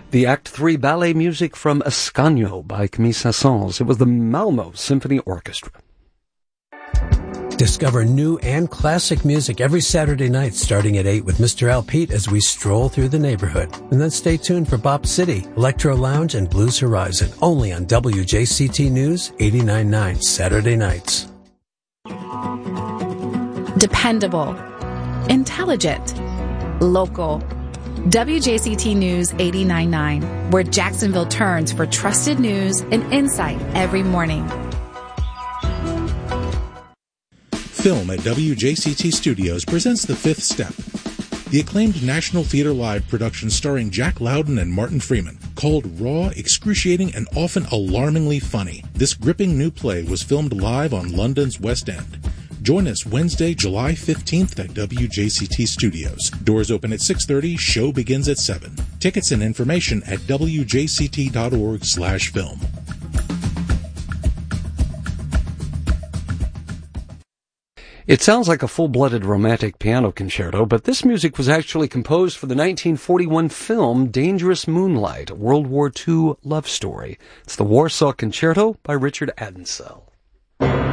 The Act 3 ballet music from Ascanio by Camille Saint-Saëns. It was the Malmo Symphony Orchestra. Discover new and classic music every Saturday night starting at 8 with Mr. Al Pete as we stroll through the neighborhood. And then stay tuned for Bop City, Electro Lounge, and Blues Horizon, only on WJCT News 89.9 Saturday nights. Dependable, intelligent, local. WJCT News 89.9, where Jacksonville turns for trusted news and insight every morning. Film at WJCT Studios presents The Fifth Step, the acclaimed National Theatre Live production starring Jack Loudon and Martin Freeman. Called raw, excruciating, and often alarmingly funny, this gripping new play was filmed live on London's West End. Join us Wednesday, July 15th at WJCT Studios. Doors open at 6:30, show begins at 7. Tickets and information at wjct.org/film. It sounds like a full-blooded romantic piano concerto, but this music was actually composed for the 1941 film Dangerous Moonlight, a World War II love story. It's the Warsaw Concerto by Richard Adensel.